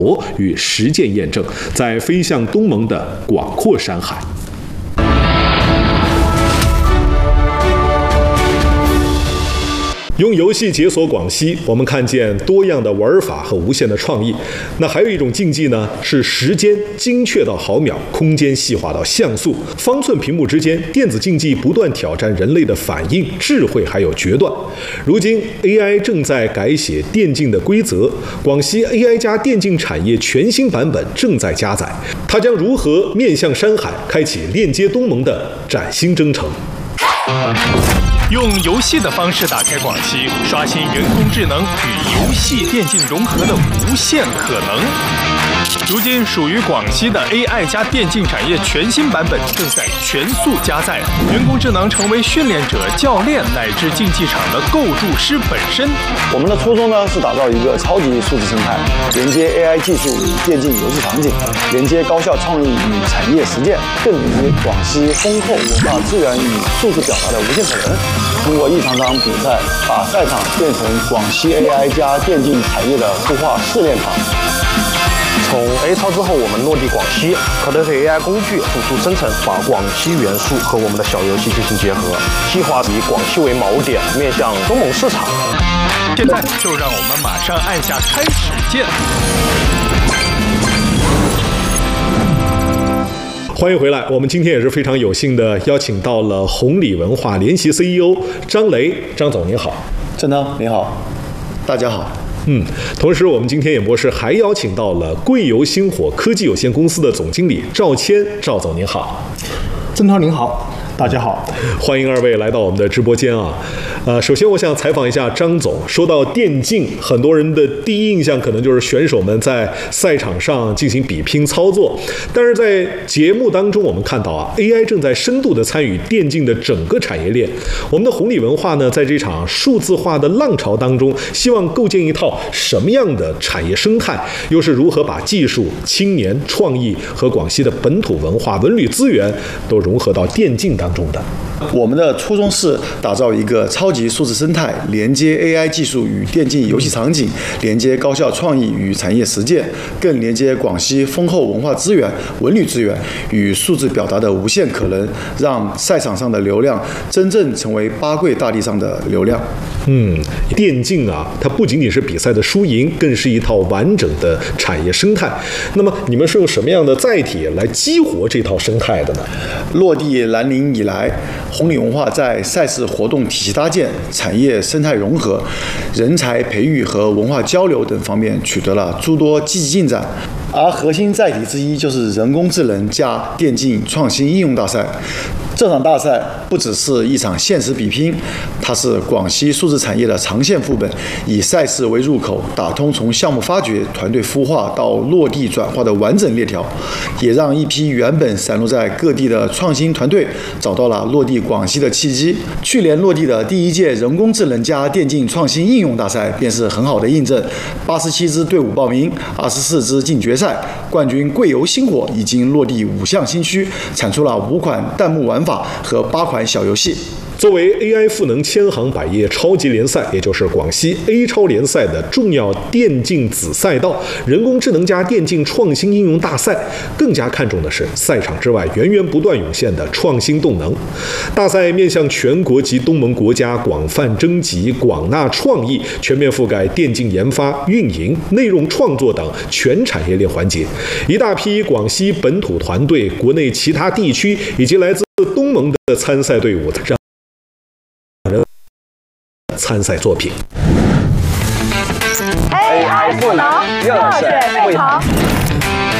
与实践验证，在飞向东盟的广阔山海。用游戏解锁广西，我们看见多样的玩法和无限的创意。那还有一种竞技呢，是时间精确到毫秒，空间细化到像素，方寸屏幕之间，电子竞技不断挑战人类的反应、智慧还有决断。如今 AI 正在改写电竞的规则，广西 AI 加电竞产业全新版本正在加载，它将如何面向山海，开启链接东盟的崭新征程？ 用游戏的方式打开广西，刷新人工智能与游戏电竞融合的无限可能。如今属于广西的 AI 加电竞产业全新版本正在全速加载，人工智能成为训练者、教练乃至竞技场的构筑师本身。 我们的初衷呢是打造一个超级数字生态，连接 AI 技术与电竞游戏场景，连接高效创意与产业实践，更连接广西丰厚文化资源与数字表达的无限可能。通过一场场比赛，把赛场变成广西 AI 加电竞产业的孵化试炼场。 从 A 超之后，我们落地广西，可能和 AI 工具辅助生成，把广西元素和我们的小游戏进行结合，计划以广西为锚点，面向东盟市场。 现在就让我们马上按下开始键。 欢迎回来，我们今天也是非常有幸的邀请到了红礼文化联席 CEO 张雷，张总您好。 郑涛你好，大家好。 同时我们今天演播室还邀请到了贵游星火科技有限公司的总经理赵谦，赵总您好。 郑涛您好，大家好， 欢迎二位来到我们的直播间啊。首先我想采访一下张总，说到电竞，很多人的第一印象可能就是选手们在赛场上进行比拼操作，但是在节目当中我们看到啊 AI 正在深度的参与电竞的整个产业链。我们的红礼文化呢，在这场数字化的浪潮当中，希望构建一套什么样的产业生态，又是如何把技术、青年、创意和广西的本土文化、文旅资源都融合到电竞当中的。 我们的初衷是打造一个超级数字生态，连接 AI 技术与电竞游戏场景，连接高效创意与产业实践，更连接广西丰厚文化资源、文旅资源与数字表达的无限可能，让赛场上的流量真正成为八桂大地上的流量。 电竞啊，它不仅仅是比赛的输赢，更是一套完整的产业生态。那么你们是用什么样的载体来激活这套生态的呢？ 落地兰陵以来，红礼文化在赛事活动体系搭建、产业生态融合、人才培育和文化交流等方面取得了诸多积极进展。而核心载体之一就是人工智能加电竞创新应用大赛。这场大赛不只是一场现实比拼，它是广西数字产业的长线副本，以赛事为入口，打通从项目发掘、团队孵化到落地转化的完整链条，也让一批原本散落在各地的创新团队找到了落地广西的契机。去年落地的第一届人工智能加电竞创新应用大赛便是很好的印证。87支队伍报名，24支进决赛，冠军贵游星火已经落地5项新区，产出了5款弹幕玩法和8款小游戏。 作为 AI 赋能千行百业超级联赛，也就是广西 A 超联赛的重要电竞子赛道，人工智能加电竞创新应用大赛更加看重的是赛场之外源源不断涌现的创新动能。大赛面向全国及东盟国家广泛征集广纳创意，全面覆盖电竞研发、运营、内容创作等全产业链环节。一大批广西本土团队、国内其他地区以及来自东盟的参赛队伍，让人参赛作品。 AI 赋能，热血沸腾。